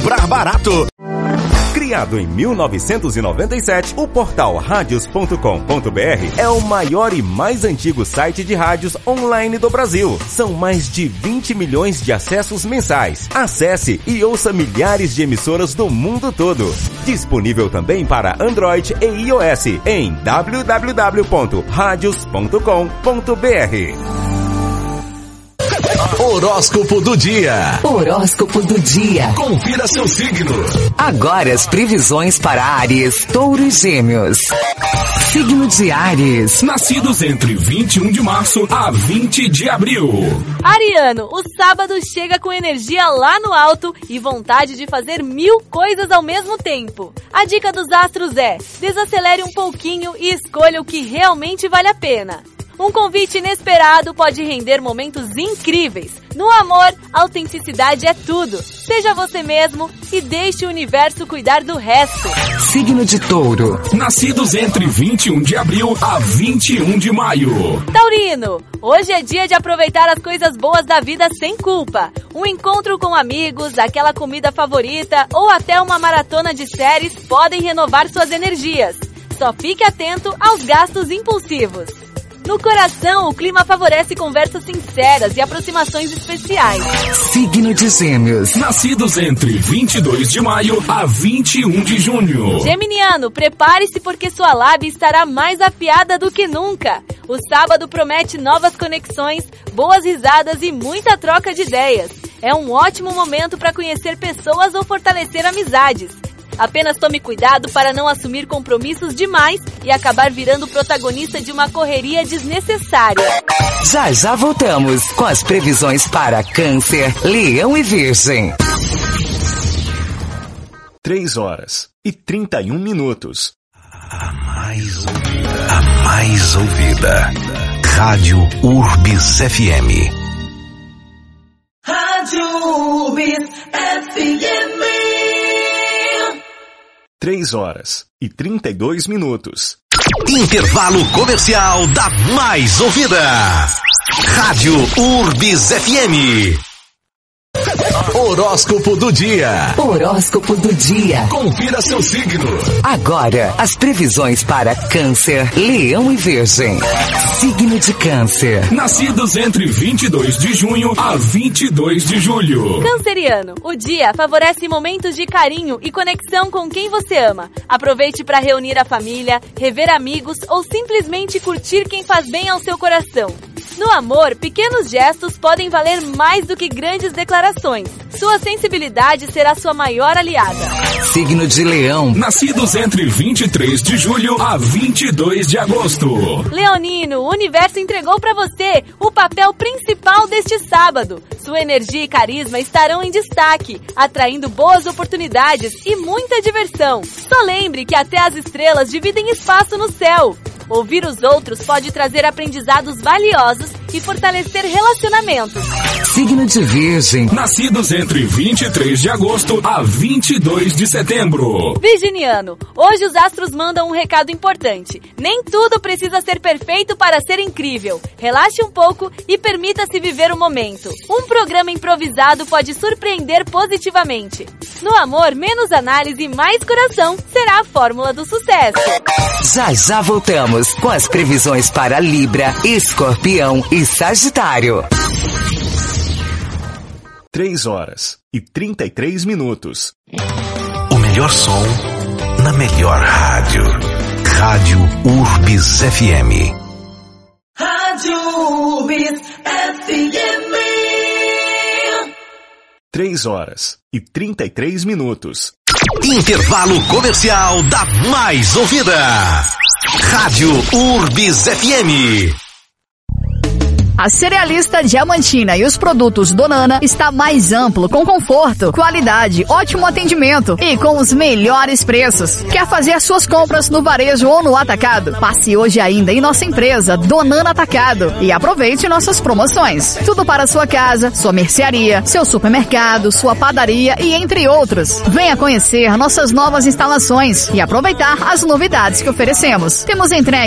comprar barato. Criado em 1997, o portal radios.com.br é o maior e mais antigo site de rádios online do Brasil. São mais de 20 milhões de acessos mensais. Acesse e ouça milhares de emissoras do mundo todo. Disponível também para Android e iOS em www.radios.com.br. Horóscopo do dia. Horóscopo do dia. Confira seu signo. Agora as previsões para Áries, Touro e Gêmeos. Signo de Áries. Nascidos entre 21 de março a 20 de abril. Ariano, o sábado chega com energia lá no alto e vontade de fazer 1000 coisas ao mesmo tempo. A dica dos astros é: desacelere um pouquinho e escolha o que realmente vale a pena. Um convite inesperado pode render momentos incríveis. No amor, autenticidade é tudo. Seja você mesmo e deixe o universo cuidar do resto. Signo de Touro. Nascidos entre 21 de abril a 21 de maio. Taurino, hoje é dia de aproveitar as coisas boas da vida sem culpa. Um encontro com amigos, aquela comida favorita ou até uma maratona de séries podem renovar suas energias. Só fique atento aos gastos impulsivos. No coração, o clima favorece conversas sinceras e aproximações especiais. Signo de Gêmeos. Nascidos entre 22 de maio a 21 de junho. Geminiano, prepare-se porque sua lábia estará mais afiada do que nunca. O sábado promete novas conexões, boas risadas e muita troca de ideias. É um ótimo momento para conhecer pessoas ou fortalecer amizades. Apenas tome cuidado para não assumir compromissos demais e acabar virando protagonista de uma correria desnecessária. Já voltamos com as previsões para Câncer, Leão e Virgem. 3h31. A mais ouvida. Rádio Urbis FM. Rádio Urbis FM. 3h32. Intervalo comercial da mais ouvida. Rádio Urbis FM. Horóscopo do dia. Horóscopo do dia. Confira seu signo. Agora, as previsões para Câncer, Leão e Virgem. Signo de Câncer. Nascidos entre 22 de junho a 22 de julho. Canceriano, o dia favorece momentos de carinho e conexão com quem você ama. Aproveite para reunir a família, rever amigos ou simplesmente curtir quem faz bem ao seu coração. No amor, pequenos gestos podem valer mais do que grandes declarações. Sua sensibilidade será sua maior aliada. Signo de Leão. Nascidos entre 23 de julho a 22 de agosto. Leonino, o universo entregou para você o papel principal deste sábado. Sua energia e carisma estarão em destaque, atraindo boas oportunidades e muita diversão. Só lembre que até as estrelas dividem espaço no céu. Ouvir os outros pode trazer aprendizados valiosos e fortalecer relacionamentos. Signo de Virgem. Nascidos entre 23 de agosto a 22 de setembro. Virginiano, hoje os astros mandam um recado importante. Nem tudo precisa ser perfeito para ser incrível. Relaxe um pouco e permita-se viver o momento. Um programa improvisado pode surpreender positivamente. No amor, menos análise e mais coração será a fórmula do sucesso. Já voltamos com as previsões para Libra, Escorpião e Sagitário. 3h33. O melhor som na melhor rádio. Rádio Urbis FM. Rádio Urbis FM. 3h33. Intervalo comercial da mais ouvida. Rádio Urbis FM. A Cerealista Diamantina e os produtos Donana está mais amplo, com conforto, qualidade, ótimo atendimento e com os melhores preços. Quer fazer suas compras no varejo ou no atacado? Passe hoje ainda em nossa empresa Donana Atacado e aproveite nossas promoções. Tudo para sua casa, sua mercearia, seu supermercado, sua padaria e entre outros. Venha conhecer nossas novas instalações e aproveitar as novidades que oferecemos. Temos entrega